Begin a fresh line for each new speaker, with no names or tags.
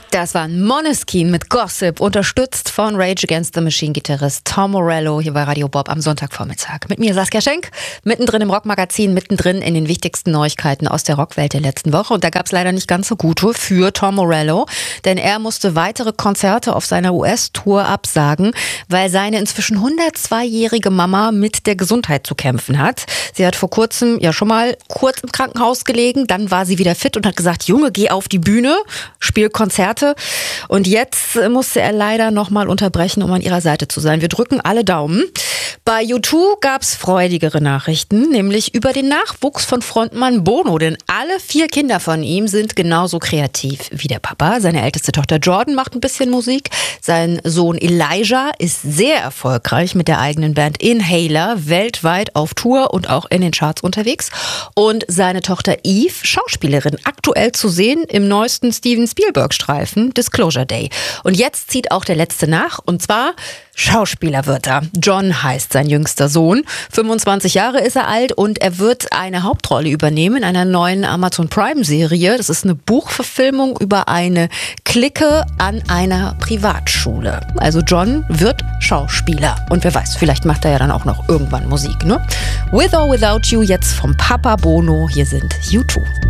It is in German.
Das war Måneskin mit Gossip, unterstützt von Rage Against the Machine-Gitarrist Tom Morello hier bei Radio Bob am Sonntagvormittag. Mit mir Saskia Schenk, mittendrin im Rockmagazin, mittendrin in den wichtigsten Neuigkeiten aus der Rockwelt der letzten Woche. Und da gab es leider nicht ganz so gute für Tom Morello, denn er musste weitere Konzerte auf seiner US-Tour absagen, weil seine inzwischen 102-jährige Mama mit der Gesundheit zu kämpfen hat. Sie hat vor kurzem ja schon mal kurz im Krankenhaus gelegen, dann war sie wieder fit und hat gesagt, Junge, geh auf die Bühne, spiel Konzerte. Und jetzt musste er leider nochmal unterbrechen, um an ihrer Seite zu sein. Wir drücken alle Daumen. Bei U2 gab es freudigere Nachrichten, nämlich über den Nachwuchs von Frontmann Bono. Denn alle 4 Kinder von ihm sind genauso kreativ wie der Papa. Seine älteste Tochter Jordan macht ein bisschen Musik. Sein Sohn Elijah ist sehr erfolgreich mit der eigenen Band Inhaler, weltweit auf Tour und auch in den Charts unterwegs. Und seine Tochter Eve, Schauspielerin, aktuell zu sehen im neuesten Steven Spielberg-Streifen Disclosure Day. Und jetzt zieht auch der Letzte nach, und zwar Schauspieler wird er. John heißt sein jüngster Sohn. 25 Jahre ist er alt und er wird eine Hauptrolle übernehmen in einer neuen Amazon Prime-Serie. Das ist eine Buchverfilmung über eine Clique an einer Privatschule. Also John wird Schauspieler. Und wer weiß, vielleicht macht er ja dann auch noch irgendwann Musik, ne? With or Without You, jetzt vom Papa Bono. Hier sind U2.